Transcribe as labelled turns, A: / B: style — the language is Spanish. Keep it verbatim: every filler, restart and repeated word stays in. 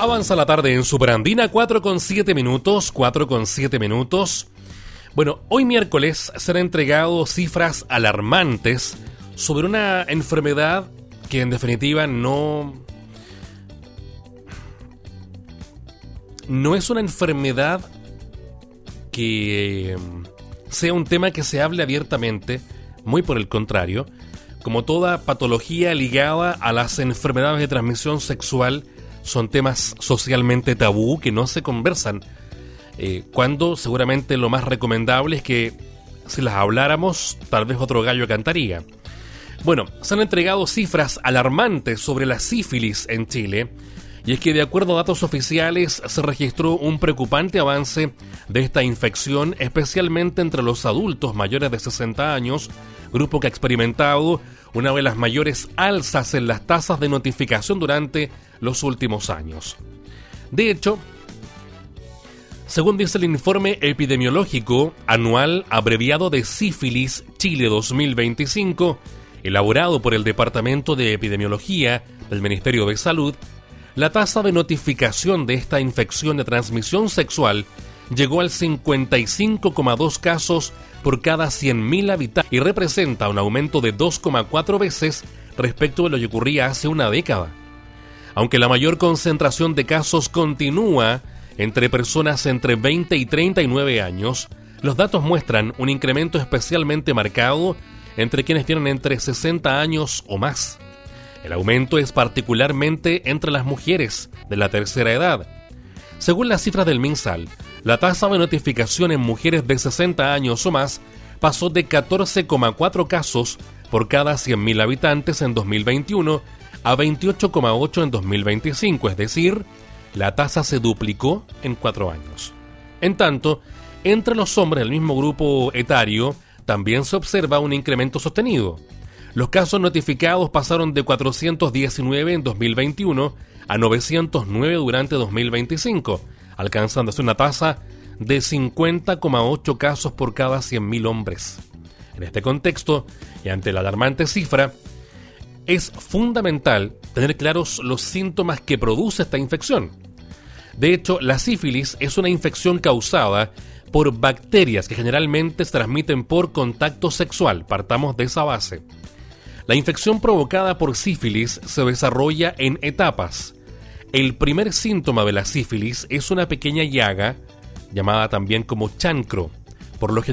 A: Avanza la tarde en Superandina, cuatro con siete minutos, cuatro con siete minutos. Bueno, hoy miércoles se han entregado cifras alarmantes sobre una enfermedad que en definitiva no... No es una enfermedad que sea un tema que se hable abiertamente, muy por el contrario, como toda patología ligada a las enfermedades de transmisión sexual, son temas socialmente tabú que no se conversan, eh, cuando seguramente lo más recomendable es que si las habláramos, tal vez otro gallo cantaría. Bueno, se han entregado cifras alarmantes sobre la sífilis en Chile, y es que de acuerdo a datos oficiales se registró un preocupante avance de esta infección, especialmente entre los adultos mayores de sesenta años, grupo que ha experimentado una de las mayores alzas en las tasas de notificación durante los últimos años. De hecho, según dice el informe epidemiológico anual abreviado de Sífilis Chile dos mil veinticinco, elaborado por el Departamento de Epidemiología del Ministerio de Salud, la tasa de notificación de esta infección de transmisión sexual llegó al cincuenta y cinco coma dos casos por cada cien mil habitantes y representa un aumento de dos coma cuatro veces respecto de lo que ocurría hace una década. Aunque la mayor concentración de casos continúa entre personas entre veinte y treinta y nueve años, los datos muestran un incremento especialmente marcado entre quienes tienen entre sesenta años o más. El aumento es particularmente entre las mujeres de la tercera edad. Según las cifras del MinSal, la tasa de notificación en mujeres de sesenta años o más pasó de catorce coma cuatro casos por cada cien mil habitantes en dos mil veintiuno a veintiocho coma ocho en dos mil veinticinco, es decir, la tasa se duplicó en cuatro años. En tanto, entre los hombres del mismo grupo etario también se observa un incremento sostenido. Los casos notificados pasaron de cuatrocientos diecinueve en dos mil veintiuno a novecientos nueve durante dos mil veinticinco, alcanzándose una tasa de cincuenta coma ocho casos por cada cien mil hombres. En este contexto, y ante la alarmante cifra, es fundamental tener claros los síntomas que produce esta infección. De hecho, la sífilis es una infección causada por bacterias que generalmente se transmiten por contacto sexual. Partamos de esa base. La infección provocada por sífilis se desarrolla en etapas. El primer síntoma de la sífilis es una pequeña llaga, llamada también como chancro. Por lo general,